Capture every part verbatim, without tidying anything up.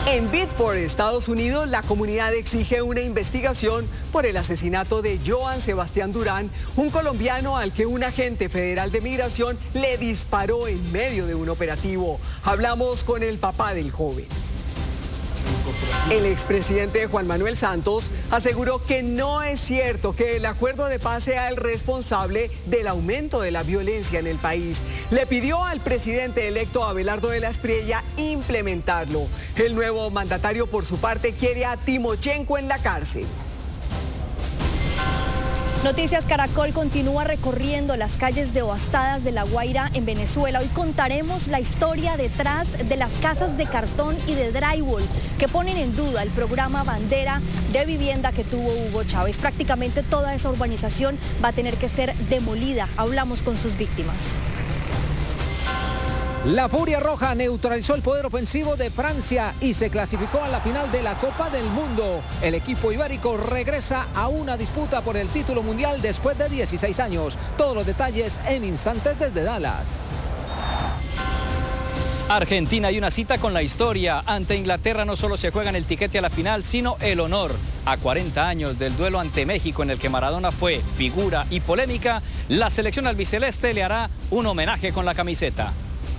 En Biddeford, Estados Unidos, la comunidad exige una investigación por el asesinato de Joan Sebastián Durán, un colombiano al que un agente federal de migración le disparó en medio de un operativo. Hablamos con el papá del joven. El expresidente Juan Manuel Santos aseguró que no es cierto que el acuerdo de paz sea el responsable del aumento de la violencia en el país. Le pidió al presidente electo Abelardo de la Espriella implementarlo. El nuevo mandatario, por su parte, quiere a Timochenko en la cárcel. Noticias Caracol continúa recorriendo las calles devastadas de La Guaira en Venezuela. Hoy contaremos la historia detrás de las casas de cartón y de drywall que ponen en duda el programa Bandera de vivienda que tuvo Hugo Chávez. Prácticamente toda esa urbanización va a tener que ser demolida. Hablamos con sus víctimas. La Furia Roja neutralizó el poder ofensivo de Francia y se clasificó a la final de la Copa del Mundo. El equipo ibérico regresa a una disputa por el título mundial después de dieciséis años. Todos los detalles en instantes desde Dallas. Argentina hay una cita con la historia. Ante Inglaterra no solo se juegan el tiquete a la final, sino el honor. A cuarenta años del duelo ante México, en el que Maradona fue figura y polémica, la selección albiceleste le hará un homenaje con la camiseta.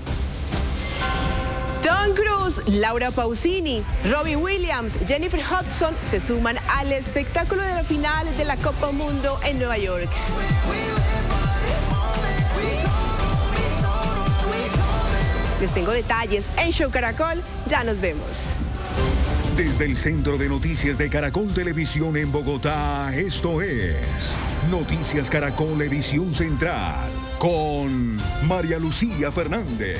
Tom Cruise, Laura Pausini, Robbie Williams, Jennifer Hudson se suman al espectáculo de la final de la Copa Mundo en Nueva York. Les tengo detalles en Show Caracol, ya nos vemos. Desde el Centro de Noticias de Caracol Televisión en Bogotá, esto es Noticias Caracol Edición Central con María Lucía Fernández.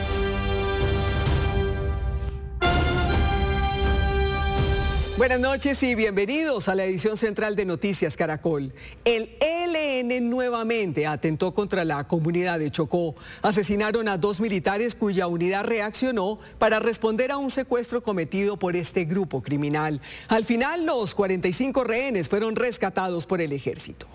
Buenas noches y bienvenidos a la edición central de Noticias Caracol. El E L N nuevamente atentó contra la comunidad de Chocó. Asesinaron a dos militares cuya unidad reaccionó para responder a un secuestro cometido por este grupo criminal. Al final, los cuarenta y cinco rehenes fueron rescatados por el ejército.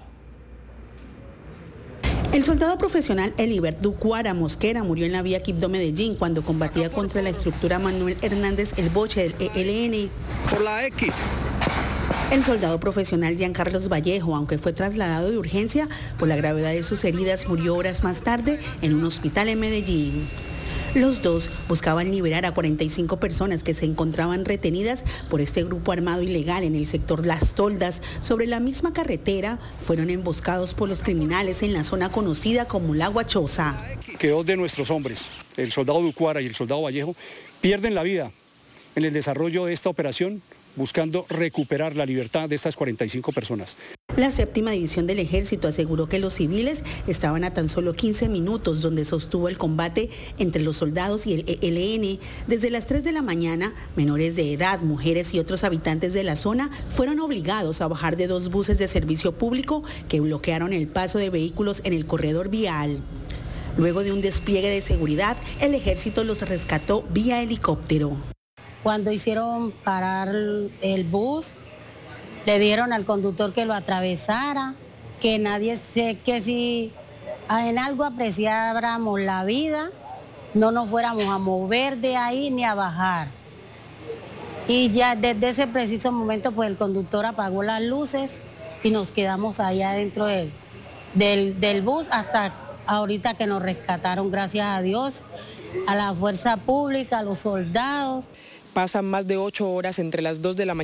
El soldado profesional Elibert Ducuara Mosquera murió en la vía Quibdó-Medellín cuando combatía contra la estructura Manuel Hernández El Boche del E L N. Por la X. El soldado profesional Giancarlos Vallejo, aunque fue trasladado de urgencia por la gravedad de sus heridas, murió horas más tarde en un hospital en Medellín. Los dos buscaban liberar a cuarenta y cinco personas que se encontraban retenidas por este grupo armado ilegal en el sector Las Toldas. Sobre la misma carretera fueron emboscados por los criminales en la zona conocida como La Guachosa. Que dos de nuestros hombres, el soldado Ducuara y el soldado Vallejo, pierden la vida en el desarrollo de esta operación, buscando recuperar la libertad de estas cuarenta y cinco personas. La séptima división del ejército aseguró que los civiles estaban a tan solo quince minutos donde sostuvo el combate entre los soldados y el E L N. Desde las tres de la mañana, menores de edad, mujeres y otros habitantes de la zona fueron obligados a bajar de dos buses de servicio público que bloquearon el paso de vehículos en el corredor vial. Luego de un despliegue de seguridad, el ejército los rescató vía helicóptero. Cuando hicieron parar el bus, le dieron al conductor que lo atravesara, que nadie sé que si en algo apreciáramos la vida, no nos fuéramos a mover de ahí ni a bajar. Y ya desde ese preciso momento, pues el conductor apagó las luces y nos quedamos allá dentro del, del, del bus hasta ahorita que nos rescataron, gracias a Dios, a la fuerza pública, a los soldados. Pasan más de ocho horas entre las dos de la mañana.